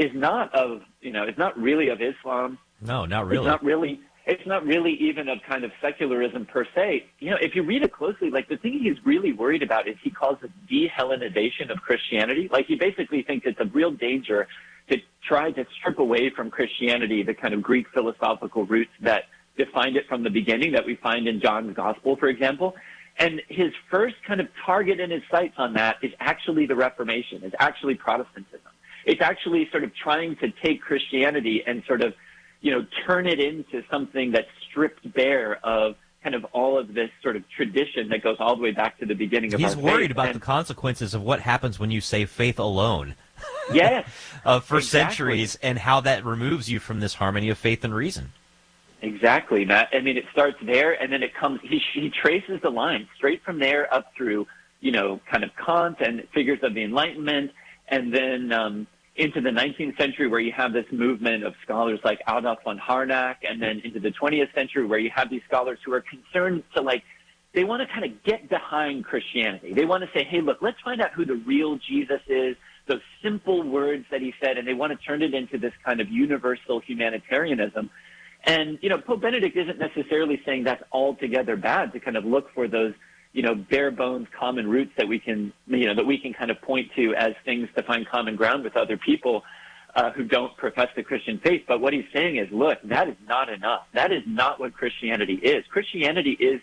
is not of, it's not really of Islam. No, not really. It's not really even of kind of secularism per se. If you read it closely, like the thing he's really worried about is he calls it de-Hellenization of Christianity. Like he basically thinks it's a real danger to try to strip away from Christianity the kind of Greek philosophical roots that defined it from the beginning that we find in John's Gospel, for example. And his first kind of target in his sights on that is actually the Reformation, is actually Protestantism. It's actually sort of trying to take Christianity and sort of, turn it into something that's stripped bare of kind of all of this sort of tradition that goes all the way back to the beginning of our faith. He's worried about the consequences of what happens when you say faith alone. Yes. For centuries, and how that removes you from this harmony of faith and reason. Exactly, Matt. I mean, it starts there, and then it comes, he traces the line straight from there up through, kind of Kant and figures of the Enlightenment, and then into the 19th century where you have this movement of scholars like Adolf von Harnack, and then into the 20th century where you have these scholars who are concerned to, they want to kind of get behind Christianity. They want to say, hey, look, let's find out who the real Jesus is, those simple words that he said, and they want to turn it into this kind of universal humanitarianism. And, Pope Benedict isn't necessarily saying that's altogether bad to kind of look for those, bare bones common roots that we can, that we can kind of point to as things to find common ground with other people who don't profess the Christian faith. But what he's saying is, look, that is not enough. That is not what Christianity is. Christianity is,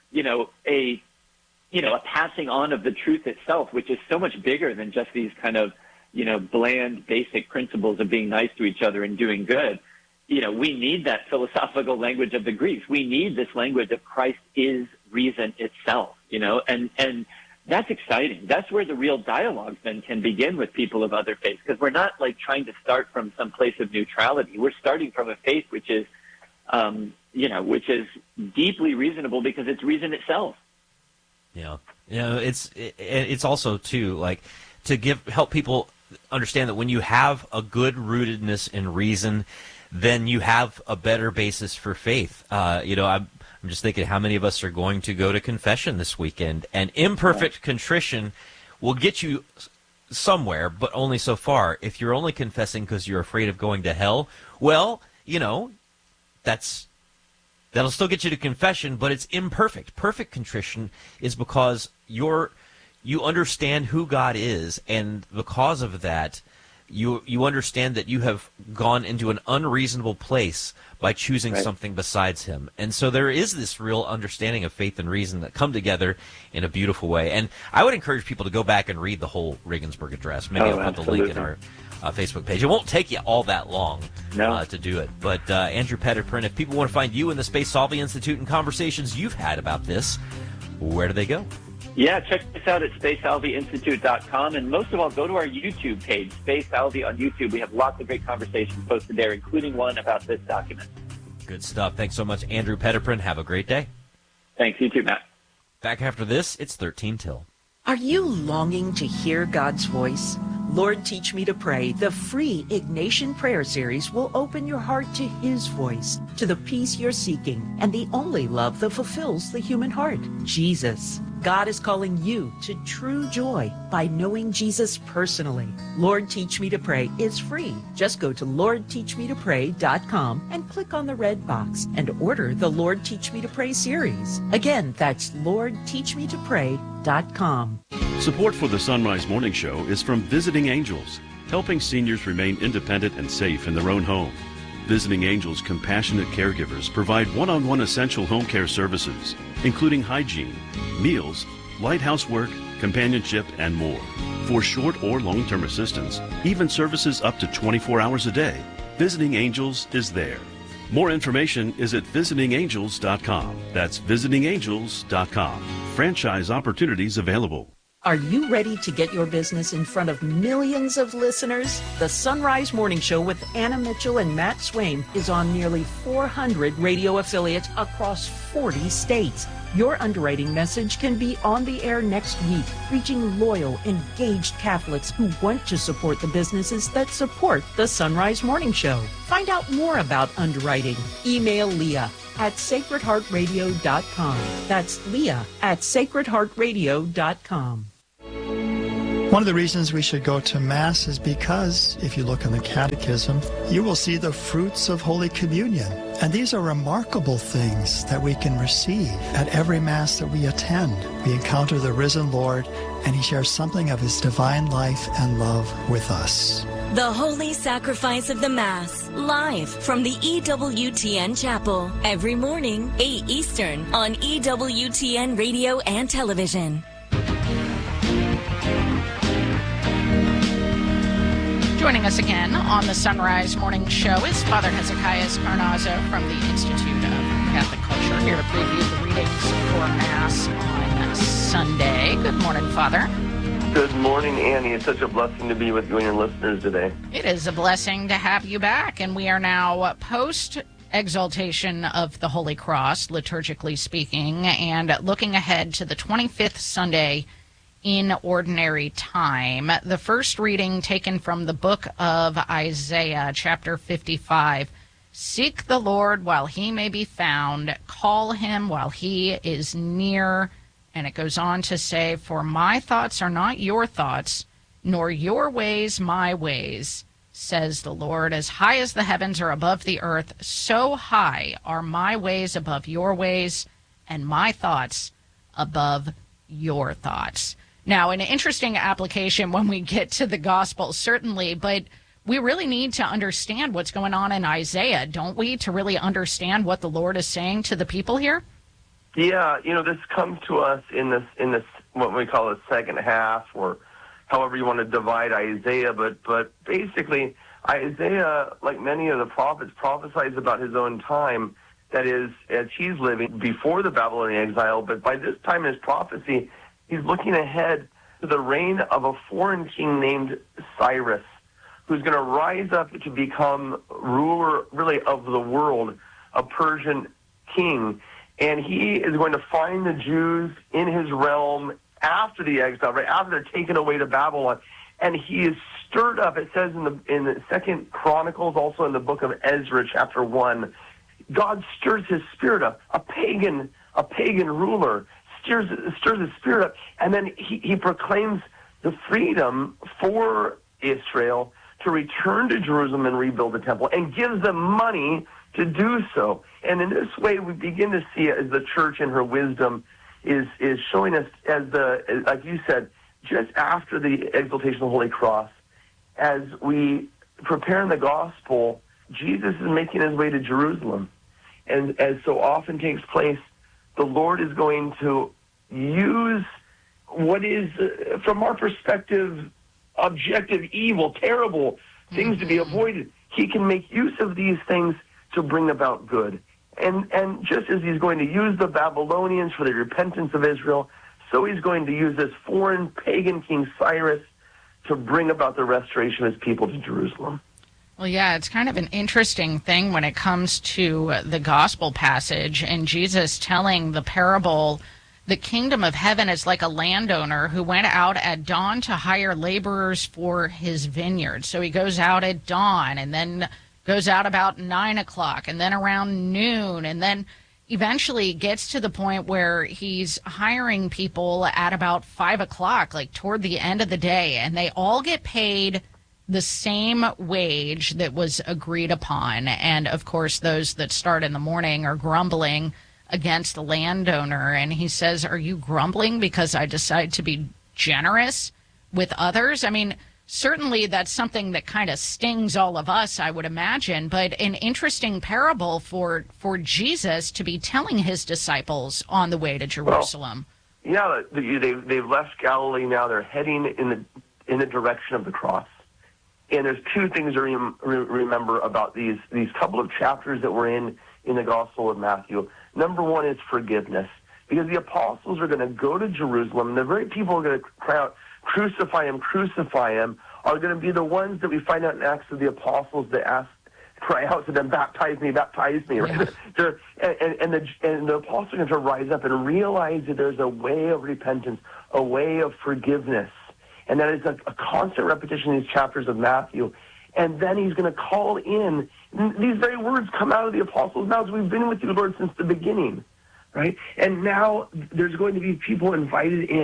a passing on of the truth itself, which is so much bigger than just these kind of, bland, basic principles of being nice to each other and doing good. We need that philosophical language of the Greeks. We need this language of Christ is reason itself, and that's exciting. That's where the real dialogue then can begin with people of other faiths, because we're not trying to start from some place of neutrality. We're starting from a faith which is, which is deeply reasonable because it's reason itself. Yeah. It's also too, to help people understand that when you have a good rootedness in reason, then you have a better basis for faith. I'm just thinking how many of us are going to go to confession this weekend, and imperfect contrition will get you somewhere, but only so far. If you're only confessing because you're afraid of going to hell, well, that'll still get you to confession, but it's imperfect. Perfect contrition is because you understand who God is, and because of that, you understand that you have gone into an unreasonable place by choosing something besides him. And so there is this real understanding of faith and reason that come together in a beautiful way. And I would encourage people to go back and read the whole Regensburg Address. Maybe I'll put the link in our Facebook page. It won't take you all that long to do it. But Andrew Petterprint, if people want to find you in the Space Salvi Institute and conversations you've had about this, where do they go? Yeah, check us out at spacesalviinstitute.com, and most of all, go to our YouTube page, Space Salvi on YouTube. We have lots of great conversations posted there, including one about this document. Good stuff. Thanks so much, Andrew Petterprint. Have a great day. Thanks. You too, Matt. Back after this, it's 13 till. Are you longing to hear God's voice? Lord, Teach Me to Pray, the free Ignatian prayer series, will open your heart to His voice, to the peace you're seeking, and the only love that fulfills the human heart, Jesus. God is calling you to true joy by knowing Jesus personally. Lord, Teach Me to Pray is free. Just go to LordTeachMeToPray.com and click on the red box and order the Lord, Teach Me to Pray series. Again, that's LordTeachMeToPray.com. Support for the Sunrise Morning Show is from Visiting Angels, helping seniors remain independent and safe in their own home. Visiting Angels compassionate caregivers provide one-on-one essential home care services, including hygiene, meals, lighthouse work, companionship, and more. For short or long-term assistance, even services up to 24 hours a day, Visiting Angels is there. More information is at visitingangels.com. That's visitingangels.com. Franchise opportunities available. Are you ready to get your business in front of millions of listeners? The Sunrise Morning Show with Anna Mitchell and Matt Swain is on nearly 400 radio affiliates across 40 states. Your underwriting message can be on the air next week, reaching loyal, engaged Catholics who want to support the businesses that support the Sunrise Morning Show. Find out more about underwriting. Email Leah at sacredheartradio.com. That's Leah at sacredheartradio.com. One of the reasons we should go to Mass is because, if you look in the Catechism, you will see the fruits of Holy Communion. And these are remarkable things that we can receive at every Mass that we attend. We encounter the risen Lord, and he shares something of his divine life and love with us. The Holy Sacrifice of the Mass, live from the EWTN Chapel, every morning, 8 Eastern, on EWTN Radio and Television. Joining us again on the Sunrise Morning Show is Father Hezekiah Carnazzo from the Institute of Catholic Culture, here to preview the readings for Mass on Sunday. Good morning, Father. Good morning, Annie. It's such a blessing to be with you and your listeners today. It is a blessing to have you back, and we are now post-exaltation of the Holy Cross, liturgically speaking, and looking ahead to the 25th Sunday in Ordinary Time. The first reading taken from the book of Isaiah, chapter 55. Seek the Lord while he may be found. Call him while he is near. And it goes on to say, for my thoughts are not your thoughts, nor your ways my ways, says the Lord. As high as the heavens are above the earth, so high are my ways above your ways, and my thoughts above your thoughts. Now, an interesting application when we get to the gospel, certainly, but we really need to understand what's going on in Isaiah, don't we, to really understand what the Lord is saying to the people here? Yeah, this comes to us in this what we call the second half, or however you want to divide Isaiah. But basically, Isaiah, like many of the prophets, prophesies about his own time. That is, as he's living before the Babylonian exile. But by this time in his prophecy, he's looking ahead to the reign of a foreign king named Cyrus, who's going to rise up to become ruler, really, of the world, a Persian king. And he is going to find the Jews in his realm after the exile, right after they're taken away to Babylon. And he is stirred up. It says in the Second Chronicles, also in the book of Ezra, chapter 1, God stirs his spirit up. A pagan ruler stirs his spirit up, and then he proclaims the freedom for Israel to return to Jerusalem and rebuild the temple, and gives them money to do so. And in this way, we begin to see it as the church in her wisdom is showing us, like you said, just after the exaltation of the Holy Cross, as we prepare in the gospel, Jesus is making his way to Jerusalem. And as so often takes place, the Lord is going to use what is, from our perspective, objective evil, terrible things to be avoided. He can make use of these things to bring about good. And just as he's going to use the Babylonians for the repentance of Israel, so he's going to use this foreign pagan king Cyrus to bring about the restoration of his people to Jerusalem. Well, yeah, it's kind of an interesting thing when it comes to the gospel passage and Jesus telling the parable, the kingdom of heaven is like a landowner who went out at dawn to hire laborers for his vineyard. So he goes out at dawn and then goes out about 9 o'clock and then around noon, and then eventually gets to the point where he's hiring people at about 5 o'clock, like toward the end of the day, and they all get paid the same wage that was agreed upon. And of course, those that start in the morning are grumbling against the landowner. And he says, are you grumbling because I decide to be generous with others? I mean, certainly that's something that kind of stings all of us, I would imagine, but an interesting parable for Jesus to be telling his disciples on the way to Jerusalem. Well, yeah, they've left Galilee now. They're heading in the direction of the cross. And there's two things to remember about these couple of chapters that we're in the Gospel of Matthew. Number one is forgiveness, because the apostles are going to go to Jerusalem, and the very people who are going to cry out, crucify him, are going to be the ones that we find out in Acts of the Apostles that cry out to them, baptize me, right? Yeah. and the apostles are going to rise up and realize that there's a way of repentance, a way of forgiveness. And that is a constant repetition in these chapters of Matthew. And then he's going to call in. These very words come out of the apostles' mouths. We've been with you, Lord, since the beginning, right? And now there's going to be people invited in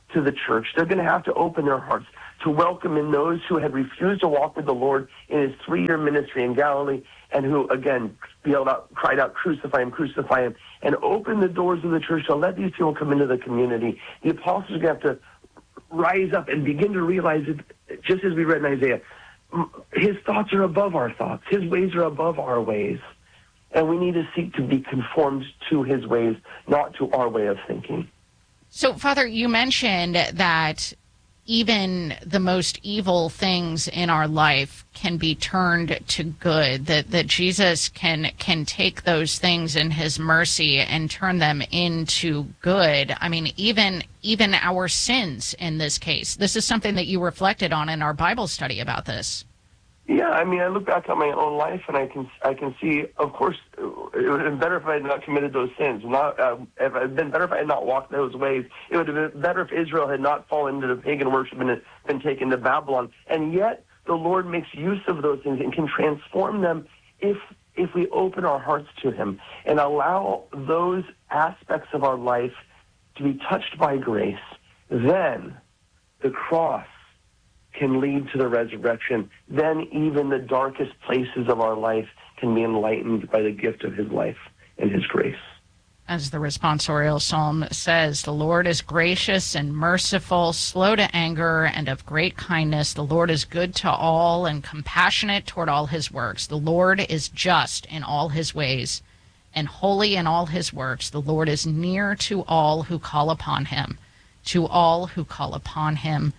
to the church. They're going to have to open their hearts to welcome in those who had refused to walk with the Lord in his 3-year ministry in Galilee, and who, again, cried out, crucify him, and open the doors of the church to let these people come into the community. The apostles are going to have to rise up and begin to realize that, just as we read in Isaiah, his thoughts are above our thoughts. His ways are above our ways. And we need to seek to be conformed to his ways, not to our way of thinking. So, Father, you mentioned that even the most evil things in our life can be turned to good, that Jesus can take those things in his mercy and turn them into good. I mean, even our sins in this case. This is something that you reflected on in our Bible study about this. Yeah, I mean, I look back at my own life, and I can see, of course, it would have been better if I had not committed those sins. If it had been better if I had not walked those ways. It would have been better if Israel had not fallen into the pagan worship and had been taken to Babylon. And yet, the Lord makes use of those things and can transform them if we open our hearts to him and allow those aspects of our life to be touched by grace. Then the cross can lead to the resurrection. Then even the darkest places of our life can be enlightened by the gift of his life and his grace. As the responsorial psalm says, the Lord is gracious and merciful, slow to anger, and of great kindness. The Lord is good to all and compassionate toward all his works. The Lord is just in all his ways and holy in all his works. The Lord is near to all who call upon him, to all who call upon him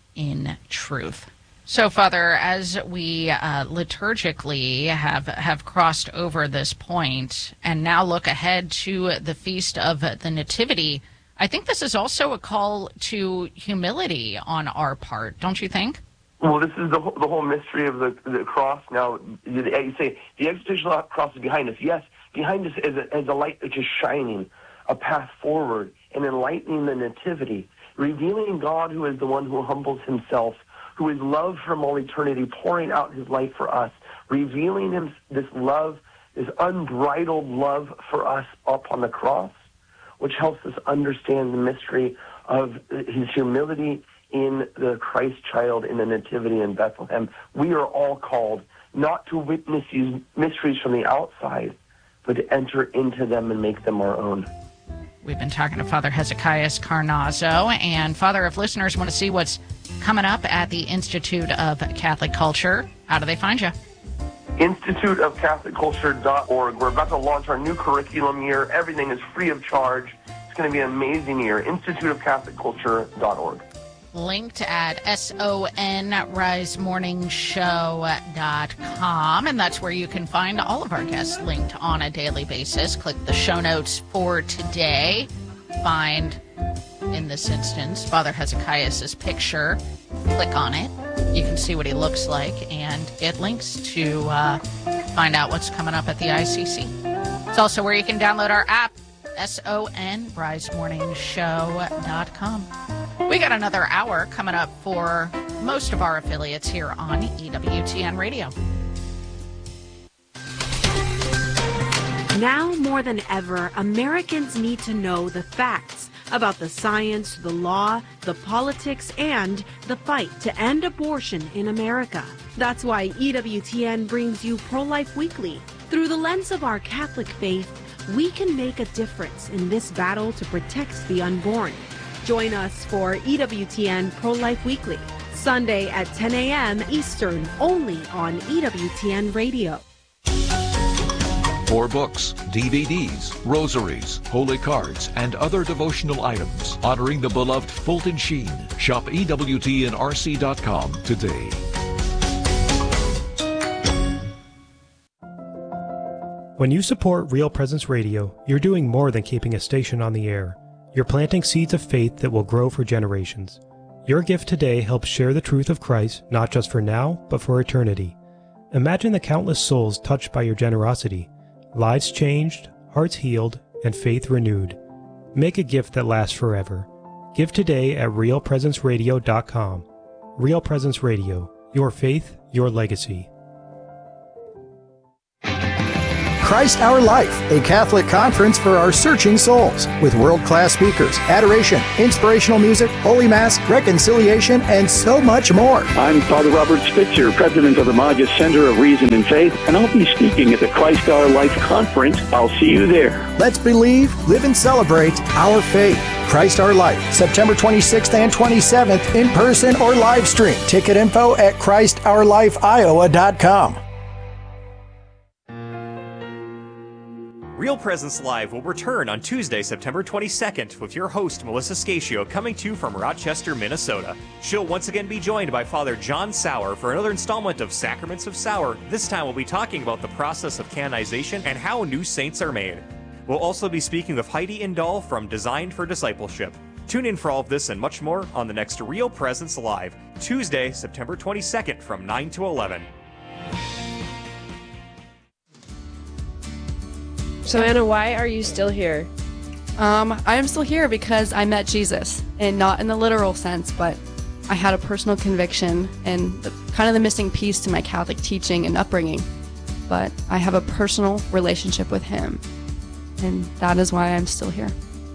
in truth. So, Father, as we liturgically have crossed over this point and now look ahead to the Feast of the Nativity, I think this is also a call to humility on our part, don't you think? Well, this is the whole mystery of the cross. Now, you say the executional cross is behind us. Yes, behind us is a light which is shining, a path forward, and enlightening the Nativity, revealing God, who is the one who humbles himself, who is love from all eternity, pouring out his life for us, revealing him this love, this unbridled love for us up on the cross, which helps us understand the mystery of his humility in the Christ child in the Nativity in Bethlehem. We are all called not to witness these mysteries from the outside, but to enter into them and make them our own. We've been talking to Father Hezekias Carnazzo. And, Father, if listeners want to see what's coming up at the Institute of Catholic Culture, how do they find you? instituteofcatholicculture.org. We're about to launch our new curriculum year. Everything is free of charge. It's going to be an amazing year. instituteofcatholicculture.org. Linked at sonrisemorningshow.com, and that's where you can find all of our guests linked on a daily basis. Click the show notes for today. Find, in this instance, Father Hezekias' picture. Click on it. You can see what he looks like and get links to find out what's coming up at the ICC. It's also where you can download our app, sonrisemorningshow.com. We got another hour coming up for most of our affiliates here on EWTN Radio. Now more than ever, Americans need to know the facts about the science, the law, the politics, and the fight to end abortion in America. That's why EWTN brings you Pro-Life Weekly. Through the lens of our Catholic faith, we can make a difference in this battle to protect the unborn. Join us for EWTN Pro-Life Weekly, Sunday at 10 a.m. Eastern, only on EWTN Radio. For books, DVDs, rosaries, holy cards, and other devotional items honoring the beloved Fulton Sheen, shop EWTNRC.com today. When you support Real Presence Radio, you're doing more than keeping a station on the air. You're planting seeds of faith that will grow for generations. Your gift today helps share the truth of Christ, not just for now, but for eternity. Imagine the countless souls touched by your generosity, lives changed, hearts healed, and faith renewed. Make a gift that lasts forever. Give today at realpresenceradio.com. Real Presence Radio, your faith, your legacy. Christ Our Life, a Catholic conference for our searching souls, with world-class speakers, adoration, inspirational music, Holy Mass, reconciliation, and so much more. I'm Father Robert Spitzer, president of the Maggia Center of Reason and Faith, and I'll be speaking at the Christ Our Life conference. I'll see you there. Let's believe, live, and celebrate our faith. Christ Our Life, September 26th and 27th, in person or live stream. Ticket info at ChristOurLifeIowa.com. Real Presence Live will return on Tuesday, September 22nd, with your host, Melissa Scatio, coming to you from Rochester, Minnesota. She'll once again be joined by Father John Sauer for another installment of Sacraments of Sauer. This time we'll be talking about the process of canonization and how new saints are made. We'll also be speaking with Heidi Indahl from Designed for Discipleship. Tune in for all of this and much more on the next Real Presence Live, Tuesday, September 22nd from 9 to 11. So Anna, why are you still here? I am still here because I met Jesus, and not in the literal sense, but I had a personal conviction and kind of the missing piece to my Catholic teaching and upbringing. But I have a personal relationship with him, and that is why I'm still here.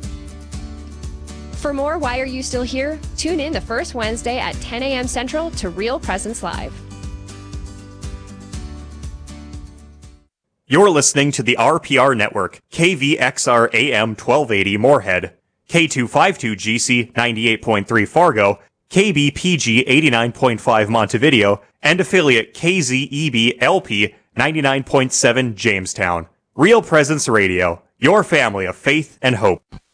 For more Why Are You Still Here? Tune in the first Wednesday at 10 a.m. Central to Real Presence Live. You're listening to the RPR Network, KVXR AM 1280 Moorhead, K252GC 98.3 Fargo, KBPG 89.5 Montevideo, and affiliate KZEB LP 99.7 Jamestown. Real Presence Radio, your family of faith and hope.